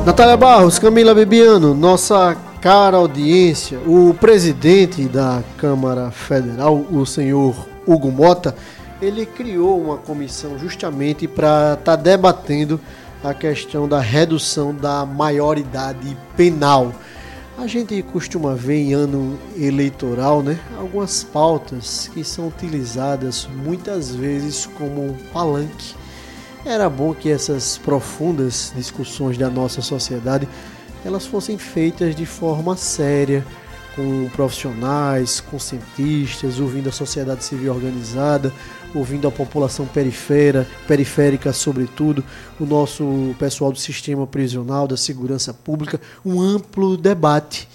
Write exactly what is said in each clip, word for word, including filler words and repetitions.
Natália Barros, Camila Bibiano, nossa cara audiência, o presidente da Câmara Federal, o senhor Hugo Mota, ele criou uma comissão justamente para estar tá debatendo a questão da redução da maioridade penal. A gente costuma ver em ano eleitoral, né, algumas pautas que são utilizadas muitas vezes como um palanque. Era bom que essas profundas discussões da nossa sociedade elas fossem feitas de forma séria, com profissionais, com cientistas, ouvindo a sociedade civil organizada, ouvindo a população periférica, periférica sobretudo, o nosso pessoal do sistema prisional, da segurança pública, um amplo debate.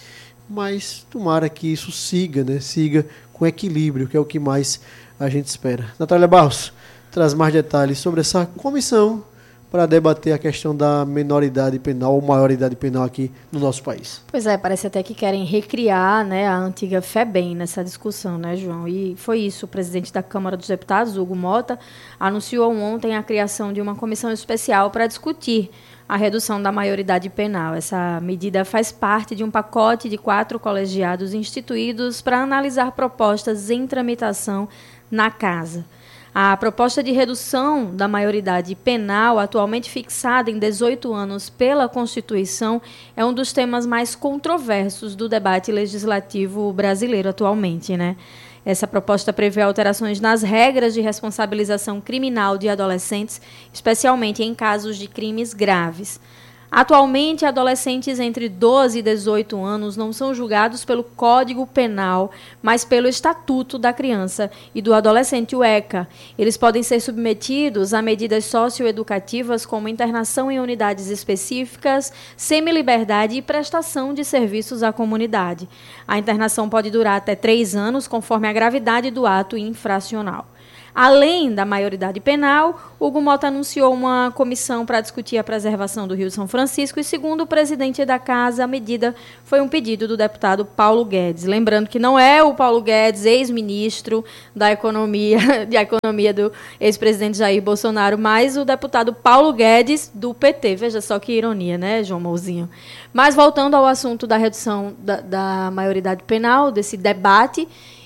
Mas tomara que isso siga, né? Siga com equilíbrio, que é o que mais a gente espera. Natália Barros traz mais detalhes sobre essa comissão para debater a questão da menoridade penal ou maioridade penal aqui no nosso país. Pois é, parece até que querem recriar, né, a antiga FEBEM nessa discussão, né, João? E foi isso, o presidente da Câmara dos Deputados, Hugo Mota, anunciou ontem a criação de uma comissão especial para discutir a redução da maioridade penal. Essa medida faz parte de um pacote de quatro colegiados instituídos para analisar propostas em tramitação na Casa. A proposta de redução da maioridade penal, atualmente fixada em dezoito anos pela Constituição, é um dos temas mais controversos do debate legislativo brasileiro atualmente, né? Essa proposta prevê alterações nas regras de responsabilização criminal de adolescentes, especialmente em casos de crimes graves. Atualmente, adolescentes entre doze e dezoito anos não são julgados pelo Código Penal, mas pelo Estatuto da Criança e do Adolescente, o ECA. Eles podem ser submetidos a medidas socioeducativas como internação em unidades específicas, semiliberdade e prestação de serviços à comunidade. A internação pode durar até três anos, conforme a gravidade do ato infracional. Além da maioridade penal, Hugo Mota anunciou uma comissão para discutir a preservação do Rio São Francisco e, segundo o presidente da Casa, a medida foi um pedido do deputado Paulo Guedes. Lembrando que não é o Paulo Guedes, ex-ministro da Economia, de Economia do ex-presidente Jair Bolsonaro, mas o deputado Paulo Guedes, do P T. Veja só que ironia, né, João Mouzinho? Mas voltando ao assunto da redução da, da maioridade penal, desse debate,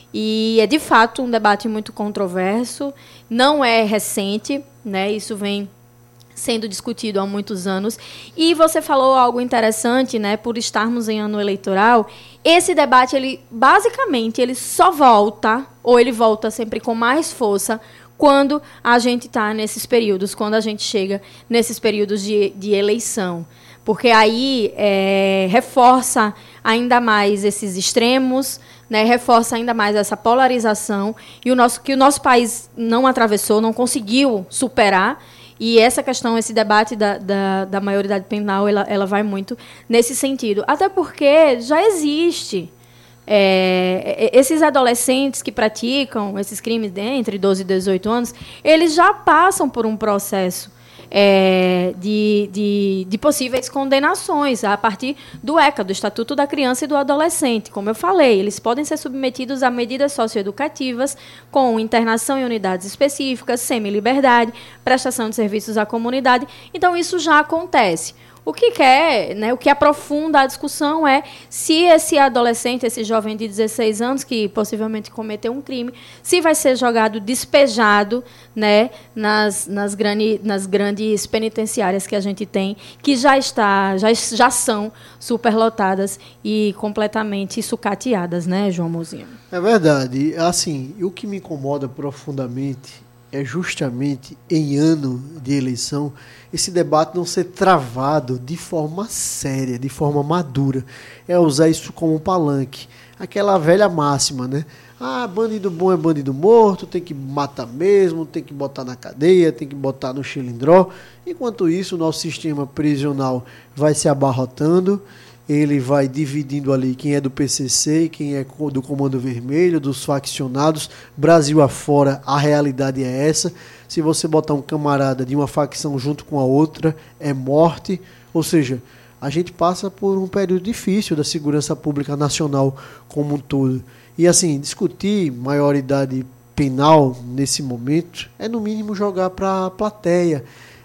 e é, de fato, um debate muito controverso, não é recente, né? Isso vem sendo discutido há muitos anos. E você falou algo interessante, né? Por estarmos em ano eleitoral, esse debate, ele, basicamente, ele só volta, ou ele volta sempre com mais força, quando a gente está nesses períodos, quando a gente chega nesses períodos de, de eleição. Porque aí é, reforça ainda mais esses extremos, né, reforça ainda mais essa polarização e o nosso, que o nosso país não atravessou, não conseguiu superar. E essa questão, esse debate da, da, da maioridade penal, ela, ela vai muito nesse sentido. Até porque já existe. É, esses adolescentes que praticam esses crimes de entre doze e dezoito anos, eles já passam por um processo É, de, de, de possíveis condenações a partir do ECA, do Estatuto da Criança e do Adolescente. Como eu falei, eles podem ser submetidos a medidas socioeducativas com internação em unidades específicas, semiliberdade, prestação de serviços à comunidade. Então, isso já acontece. O que quer, né, o que aprofunda a discussão é se esse adolescente, esse jovem de dezesseis anos, que possivelmente cometeu um crime, se vai ser jogado, despejado, né, nas, nas, grande, nas grandes penitenciárias que a gente tem, que já, está, já, já são superlotadas e completamente sucateadas, né, João Mouzinho? É verdade. Assim, o que me incomoda profundamente é justamente em ano de eleição esse debate não ser travado de forma séria, de forma madura. É usar isso como um palanque. Aquela velha máxima, né? Ah, bandido bom é bandido morto, tem que matar mesmo, tem que botar na cadeia, tem que botar no xilindró. Enquanto isso, o nosso sistema prisional vai se abarrotando, ele vai dividindo ali quem é do P C C e quem é do Comando Vermelho, dos faccionados. Brasil afora, a realidade é essa. Se você botar um camarada de uma facção junto com a outra, é morte. Ou seja, a gente passa por um período difícil da segurança pública nacional como um todo. E assim, discutir maioridade penal nesse momento é no mínimo jogar para a plateia.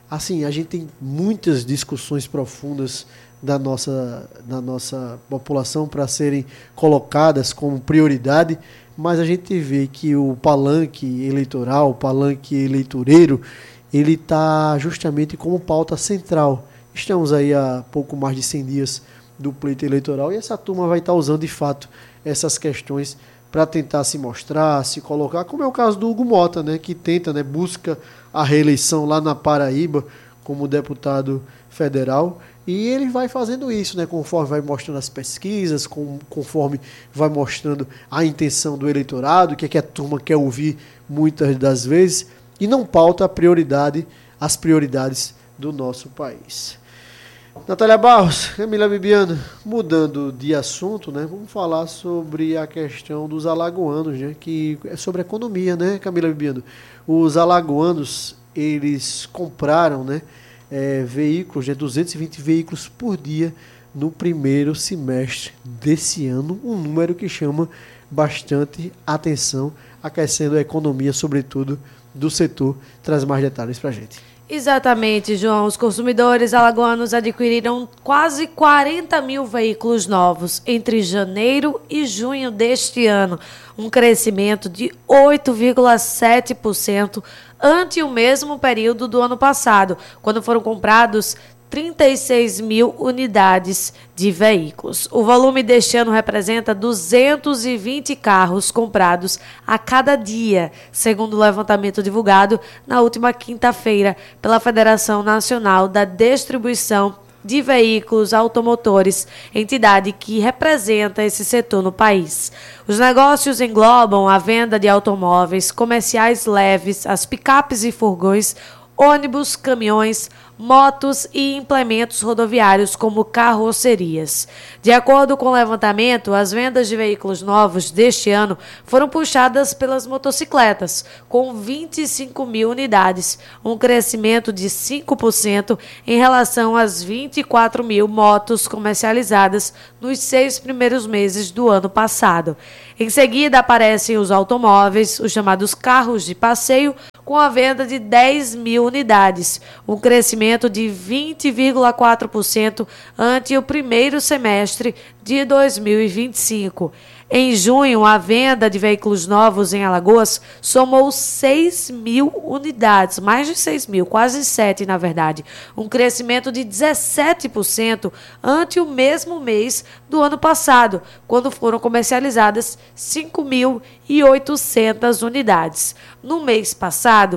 assim, a gente tem muitas discussões profundas da nossa, da nossa população para serem colocadas como prioridade, mas a gente vê que o palanque eleitoral, o palanque eleitoreiro, ele está justamente como pauta central. Estamos aí há pouco mais de cem dias do pleito eleitoral e essa turma vai estar usando de fato essas questões para tentar se mostrar, se colocar, como é o caso do Hugo Mota, né, que tenta, né, busca a reeleição lá na Paraíba como deputado federal, e ele vai fazendo isso, né, conforme vai mostrando as pesquisas, com, conforme vai mostrando a intenção do eleitorado, o que é que a turma quer ouvir muitas das vezes, e não pauta a prioridade, as prioridades do nosso país. Natália Barros, Camila Bibiano, mudando de assunto, né, vamos falar sobre a questão dos alagoanos, né, que é sobre economia, né, Camila Bibiano? Os alagoanos, eles compraram, né, é, veículos, né, duzentos e vinte veículos por dia no primeiro semestre desse ano, um número que chama bastante atenção, aquecendo a economia, sobretudo do setor. Traz mais detalhes para a gente. Exatamente, João. Os consumidores alagoanos adquiriram quase quarenta mil veículos novos entre janeiro e junho deste ano, um crescimento de oito vírgula sete por cento ante o mesmo período do ano passado, quando foram comprados trinta e seis mil unidades de veículos. O volume deste ano representa duzentos e vinte carros comprados a cada dia, segundo o levantamento divulgado na última quinta-feira pela Federação Nacional da Distribuição de Veículos Automotores, entidade que representa esse setor no país. Os negócios englobam a venda de automóveis comerciais leves, as picapes e furgões, ônibus, caminhões, motos e implementos rodoviários como carrocerias. De acordo com o levantamento, as vendas de veículos novos deste ano foram puxadas pelas motocicletas, com vinte e cinco mil unidades, um crescimento de cinco por cento em relação às vinte e quatro mil motos comercializadas nos seis primeiros meses do ano passado. Em seguida, aparecem os automóveis, os chamados carros de passeio, com a venda de dez mil unidades, um crescimento de vinte vírgula quatro por cento ante o primeiro semestre de dois mil e vinte e cinco. Em junho, a venda de veículos novos em Alagoas somou seis mil unidades, mais de seis mil, quase sete na verdade, um crescimento de dezessete por cento ante o mesmo mês do ano passado, quando foram comercializadas cinco mil e oitocentas unidades. No mês passado,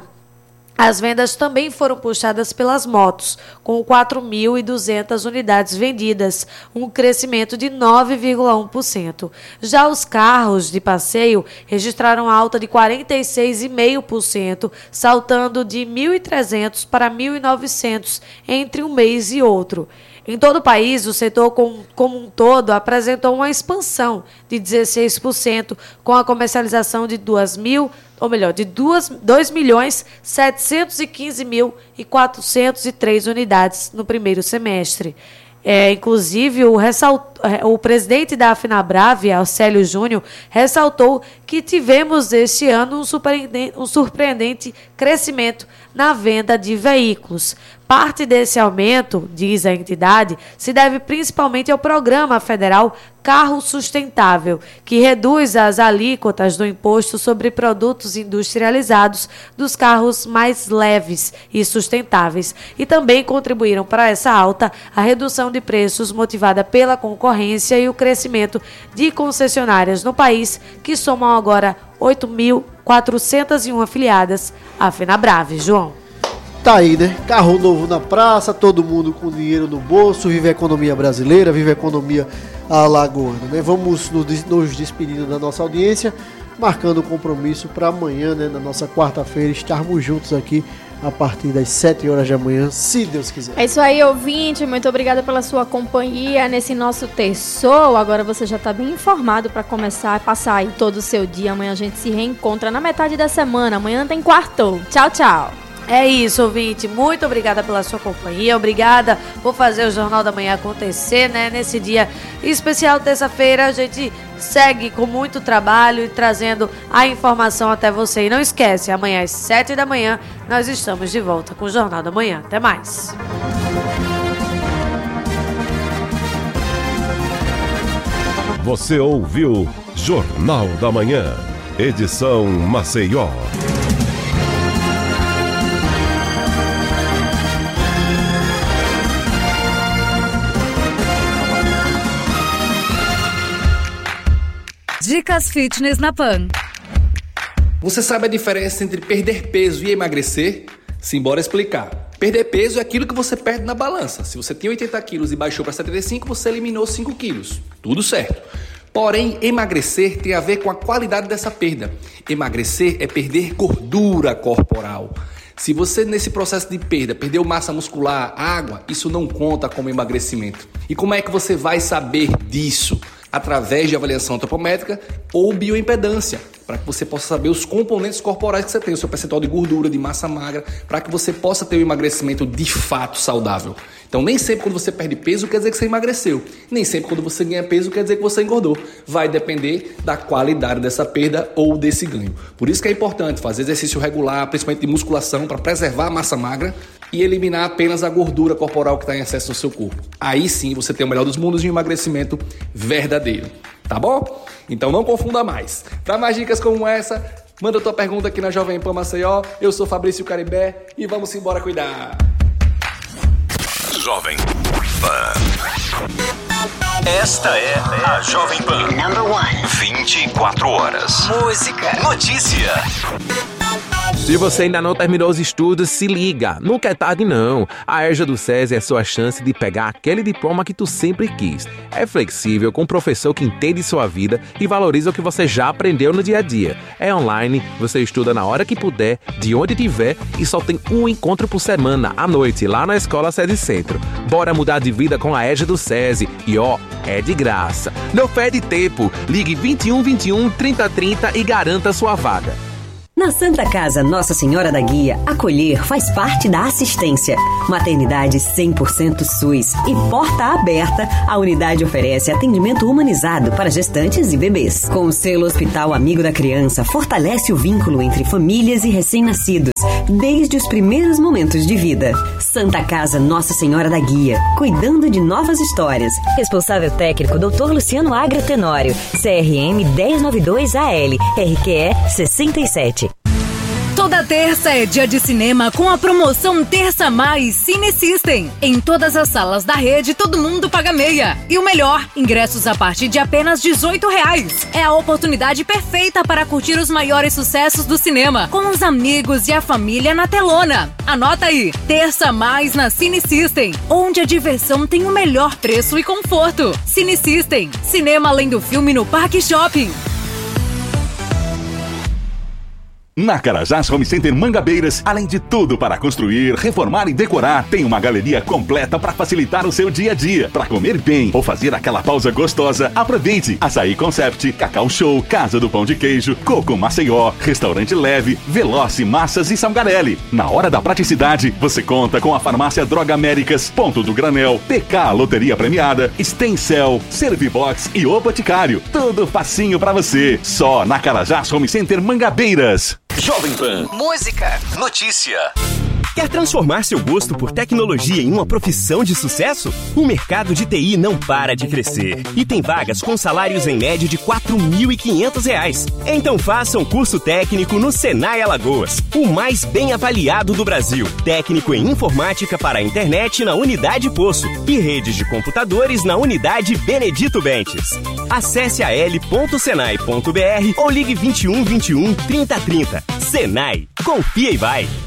as vendas também foram puxadas pelas motos, com quatro mil e duzentas unidades vendidas, um crescimento de nove vírgula um por cento. Já os carros de passeio registraram alta de quarenta e seis vírgula cinco por cento, saltando de mil e trezentos para mil e novecentos entre um mês e outro. Em todo o país, o setor com, como um todo apresentou uma expansão de dezesseis por cento, com a comercialização de duas mil, ou melhor, de dois milhões setecentos e quinze mil e quatrocentos e três unidades no primeiro semestre. É, inclusive, o, ressalt... o presidente da Afinabrave, Alcélio Júnior, ressaltou que tivemos este ano um surpreendente, um surpreendente crescimento na venda de veículos. Parte desse aumento, diz a entidade, se deve principalmente ao Programa Federal Carro Sustentável, que reduz as alíquotas do imposto sobre produtos industrializados dos carros mais leves e sustentáveis, e também contribuíram para essa alta a redução de preços motivada pela concorrência e o crescimento de concessionárias no país, que somam agora oito mil quatrocentas e uma afiliadas à Fenabrave. João. Tá aí, né? Carro novo na praça, todo mundo com dinheiro no bolso, vive a economia brasileira, vive a economia alagoana, né? Vamos nos despedindo da nossa audiência, marcando o compromisso para amanhã, né, na nossa quarta-feira, estarmos juntos aqui a partir das sete horas da manhã, se Deus quiser. É isso aí, ouvinte, muito obrigada pela sua companhia nesse nosso terçou. Agora você já está bem informado para começar a passar aí todo o seu dia. Amanhã a gente se reencontra na metade da semana, amanhã tem quartou. Tchau, tchau. É isso, ouvinte. Muito obrigada pela sua companhia. Obrigada por fazer o Jornal da Manhã acontecer, né? Nesse dia especial, terça-feira, a gente segue com muito trabalho e trazendo a informação até você. E não esquece, amanhã às sete da manhã nós estamos de volta com o Jornal da Manhã. Até mais. Você ouviu Jornal da Manhã, edição Maceió. Dicas Fitness na Pan. Você sabe a diferença entre perder peso e emagrecer? Simbora explicar. Perder peso é aquilo que você perde na balança. Se você tinha oitenta quilos e baixou para setenta e cinco, você eliminou cinco quilos. Tudo certo. Porém, emagrecer tem a ver com a qualidade dessa perda. Emagrecer é perder gordura corporal. Se você, nesse processo de perda, perdeu massa muscular, água, isso não conta como emagrecimento. E como é que você vai saber disso? Através de avaliação antropométrica ou bioimpedância, para que você possa saber os componentes corporais que você tem, o seu percentual de gordura, de massa magra, para que você possa ter um emagrecimento de fato saudável. Então, nem sempre quando você perde peso quer dizer que você emagreceu. Nem sempre quando você ganha peso quer dizer que você engordou. Vai depender da qualidade dessa perda ou desse ganho. Por isso que é importante fazer exercício regular, principalmente de musculação, para preservar a massa magra e eliminar apenas a gordura corporal que está em excesso no seu corpo. Aí sim você tem o melhor dos mundos de um emagrecimento verdadeiro. Tá bom? Então não confunda mais. Para mais dicas como essa, manda tua pergunta aqui na Jovem Pan Maceió. Eu sou Fabrício Caribé e vamos embora cuidar. Jovem Pan. Esta é a Jovem Pan. Number one. vinte e quatro horas. Música. Notícia. Se você ainda não terminou os estudos, se liga, nunca é tarde não. A EJA do SESI é a sua chance de pegar aquele diploma que tu sempre quis. É flexível, com um professor que entende sua vida e valoriza o que você já aprendeu no dia a dia. É online, você estuda na hora que puder, de onde tiver e só tem um encontro por semana, à noite, lá na Escola SESI Centro. Bora mudar de vida com a EJA do SESI e ó, é de graça. Não perde tempo, ligue vinte e um, vinte e um, trinta, trinta e garanta sua vaga. Na Santa Casa Nossa Senhora da Guia, acolher faz parte da assistência. Maternidade cem por cento SUS e porta aberta, a unidade oferece atendimento humanizado para gestantes e bebês. Com o selo Hospital Amigo da Criança, fortalece o vínculo entre famílias e recém-nascidos, desde os primeiros momentos de vida. Santa Casa Nossa Senhora da Guia, cuidando de novas histórias. Responsável técnico doutor Luciano Agra Tenório, C R M dez noventa e dois A L, R Q E sessenta e sete. Toda terça é dia de cinema com a promoção Terça Mais Cine System. Em todas as salas da rede, todo mundo paga meia. E o melhor, ingressos a partir de apenas dezoito reais. É a oportunidade perfeita para curtir os maiores sucessos do cinema, com os amigos e a família na telona. Anota aí, Terça Mais na Cine System, onde a diversão tem o melhor preço e conforto. Cine System, cinema além do filme no Parque Shopping. Na Carajás Home Center Mangabeiras, além de tudo para construir, reformar e decorar, tem uma galeria completa para facilitar o seu dia a dia. Para comer bem ou fazer aquela pausa gostosa, aproveite Açaí Concept, Cacau Show, Casa do Pão de Queijo, Coco Maceió, Restaurante Leve, Veloce Massas e Salgarelli. Na hora da praticidade, você conta com a Farmácia Droga Américas, Ponto do Granel, P K Loteria Premiada, Stencel, Servibox e O Boticário. Tudo facinho para você. Só na Carajás Home Center Mangabeiras. Jovem Pan. Música. Notícia. Quer transformar seu gosto por tecnologia em uma profissão de sucesso? O mercado de T I não para de crescer e tem vagas com salários em média de quatro mil e quinhentos reais. Então faça um curso técnico no Senai Alagoas, o mais bem avaliado do Brasil. Técnico em informática para a internet na Unidade Poço e redes de computadores na Unidade Benedito Bentes. Acesse a l ponto senai ponto b r ou ligue vinte e um, vinte e um, trinta, trinta. Senai. Confia e vai!